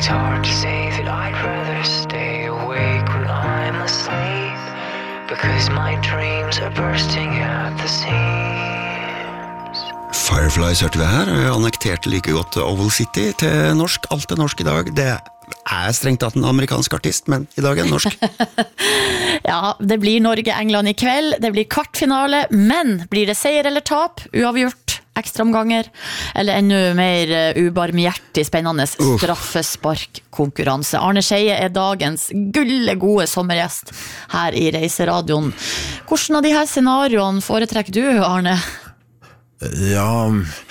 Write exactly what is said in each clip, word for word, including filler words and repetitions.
It's hard to say that I'd rather stay awake when I'm asleep, because my dreams are bursting at the seams. Fireflies hørte vi her, annekterte like godt Oval City til norsk, alt er norsk i dag. Det er strengt tatt en amerikansk artist, men i dag er det norsk. Ja, det blir Norge-England i kveld, det blir kvartfinale, men blir det seier eller tap, uavgjort, ekstraomganger, eller enda mer ubarmhjertig spennende straffesparkkonkurranse. Arne Scheie er dagens gulle gode sommergjest her i Reiseradioen. Hvordan av de her scenarioene foretrekker du, Arne? Ja,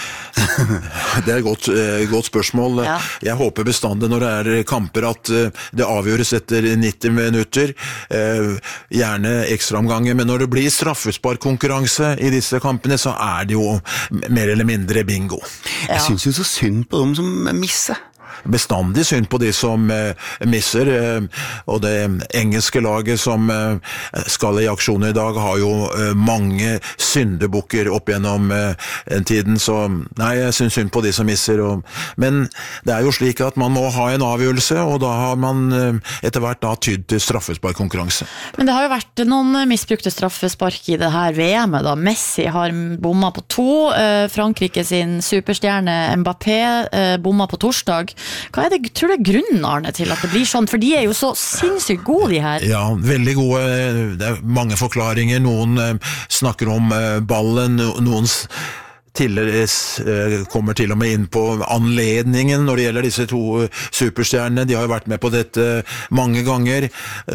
det er et godt, godt spørsmål. Ja. Jeg håper bestandig når det er kamper at det avgjøres etter nitti minutter, gjerne ekstraomganger, men når det blir straffesparkkonkurranse i disse kampene, så er det jo mer eller mindre bingo. Ja. Jeg synes jo så synd på dem som misser. Bestandig synd på de som eh, misser, eh, og det engelske laget som eh, skal i aksjon i dag har jo eh, mange syndebukker opp gjennom eh, tiden, så nei, jeg synes synd på de som misser, og, men det er jo slik at man må ha en avgjørelse, og da har man eh, etter hvert da tydd til straffesparkkonkurranse. Men det har jo vært noen misbrukte straffespark i det her V M-et da. Messi har bommet på to, eh, Frankrike sin superstjerne Mbappé eh, bommet på torsdag. Hva er det, tror du er grunnen, Arne, til at det blir sånn? For de er jo så sinnssykt gode, de her. Ja, veldig gode. Det er mange forklaringer. Noen eh, snakker om eh, ballen, noen tidligere kommer til og med inn på anledningen når det gjelder disse to superstjernene. De har jo vært med på dette mange ganger,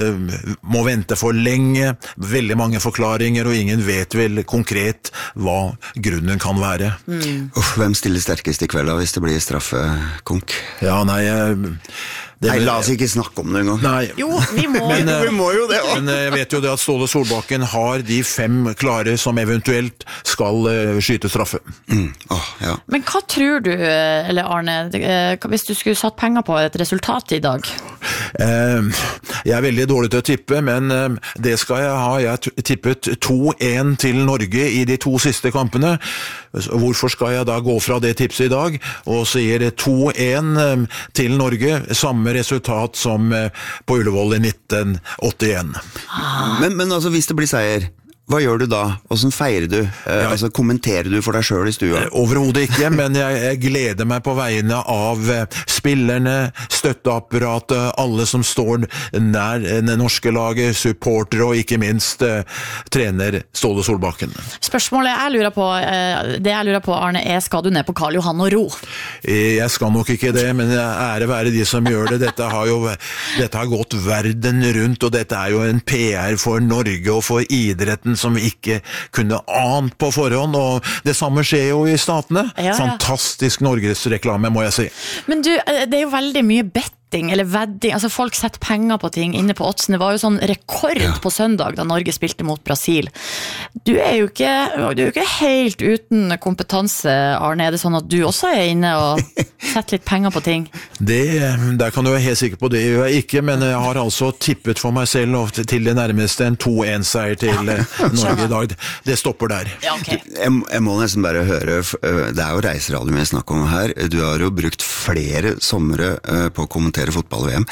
må vente for lenge, veldig mange forklaringer, og ingen vet vel konkret hva grunnen kan være. Mm. Uff, hvem stiller sterkest i kveld da, hvis det blir straffekonk? Ja, nei... Det, nei, la oss ikke snakke om det engang. Nei. Jo, vi må, men, vi må jo det. Men jeg vet jo det at Ståle Solbakken har de fem klare som eventuelt skal uh, skyte straffe. Mm. Oh, ja. Men hva tror du, eller Arne, hvis du skulle satt penger på et resultat i dag? Uh, jeg er veldig dårlig til å tippe, men uh, det skal jeg ha. Jeg har tippet to en til Norge i de to siste kampene. Hvorfor skal jeg da gå fra det tipset i dag og sier to en uh, til Norge, samme resultat som på Ullevål i nitten åttien. Ah. Men, men altså, hvis det blir seier, hva gjør du da? Hvordan feirer du? Eh, ja. Altså, kommenterer du for deg selv i stua? Overhodet ikke, men jeg, jeg gleder meg på vegne av spillerne, støtteapparatet, alle som står nær det norske laget, supportere og ikke minst eh, trener Ståle Solbakken. Spørsmålet jeg lurer på, eh, det jeg lurer på, Arne, er skal du ned på Karl Johan og ro? Jeg skal nok ikke det, men ære være de som gjør det. Dette har jo dette har gått verden rundt, og dette er jo en P R for Norge og for idretten som vi ikke kunne ant på forhånd, og det samme skjer jo i statene. Ja, ja. Fantastisk Norgesreklame, må jeg si. Men du, det er jo veldig mye betting, eller vedding, altså folk setter penger på ting inne på oddsen. Det var jo sånn rekord ja. På søndag da Norge spilte mot Brasil. Du er jo ikke, du er jo ikke helt uten kompetanse, Arne. Er det sånn at du også er inne og setter litt penger på ting? Det, der kan du være helt sikker på det, gjør jeg ikke, men jeg har altså tippet for meg selv og til det nærmeste en to en seier til ja. Norge i dag. Det stopper der. Ja, okay. jeg, jeg må nesten bare høre, det er jo reiseradio vi snakker om her. Du har jo brukt flere somre på å kommentere fotball-V M.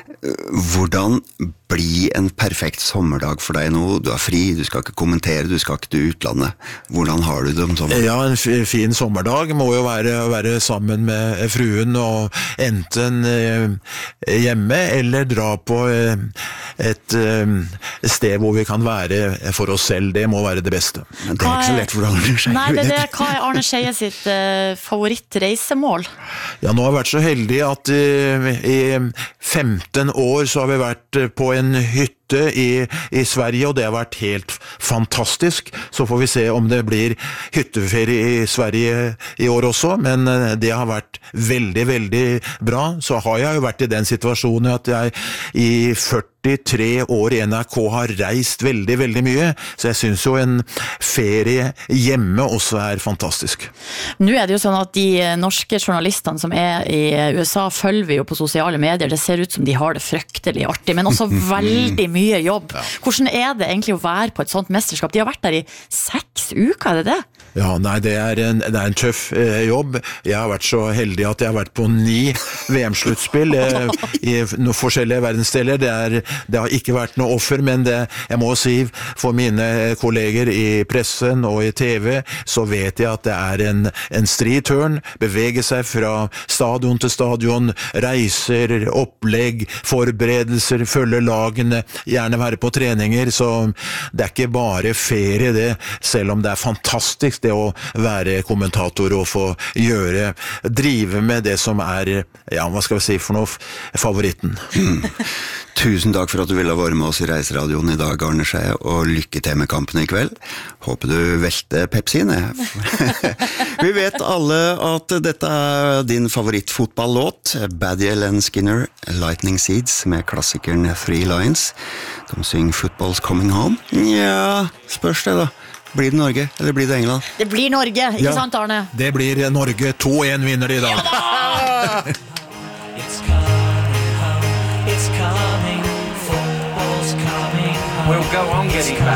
Hvordan bli en perfekt sommerdag for deg nå? Du er fri, du skal ikke kommentere, du skal ikke til utlandet. Hvordan har du det om sommeren? Ja, en fin sommerdag må jo være å være sammen med fruen og enten hjemme eller dra på et sted hvor vi kan være for oss selv. Det må være det beste. Men det er ikke så lett for Arne Scheie. Nei, det er det. Hva er Arne Scheie sitt uh, favorittreisemål? Ja, nå har jeg vært så heldig at uh, i femten år så har vi vært på en hytte i, i Sverige, og det har vært helt fantastisk. Så får vi se om det blir hytteferie i Sverige i år også, men det har vært veldig, veldig bra. Så har jeg jo vært i den situasjonen at jeg i førtitre år i N R K har reist veldig, veldig mye, så jeg synes jo en ferie hjemme også er fantastisk. Nå er det jo sånn at de norske journalistene som er i U S A følger vi jo på sosiale medier. Det ser ut som de har det fryktelig artig, men også veldig mye jobb. Hvordan er det egentlig å være på et sånt mesterskap? De har vært der i seks uker, er det det? Ja, nei, det er en, det er en tøff eh, jobb. Jeg har vært så heldig at jeg har vært på ni V M-sluttspill eh, i noen forskjellige verdensdeler. Det, er, det har ikke vært noe offer, men det, jeg må si, for mine kolleger i pressen og i T V, så vet jeg at det er en, en stri tørn, bevege seg fra stadion til stadion, reiser, opplegg, forberedelser, følge lagene, gjerne være på treninger, så det er ikke bare ferie det, selv om det er fantastisk det å være kommentator og få gjøre, drive med det som er, ja, hva skal vi si for noe, favoritten. Mm. Tusen takk for at du ville være med oss i Reiseradioen i dag, Arne Skei, og lykke til med kampen i kveld. Håper du velter Pepsien. Vi vet alle at dette er din favorittfotballlåt, Badiel and Skinner, Lightning Seeds, med klassikeren Three Lions. De synger Football's Coming Home. Ja, spørs det da. Blir det Norge, eller blir det England? Det blir Norge, ikke Ja, sant, Arne? Det blir Norge. to en vinner det i dag. It's coming home, it's coming, football's coming home. We'll go on getting back.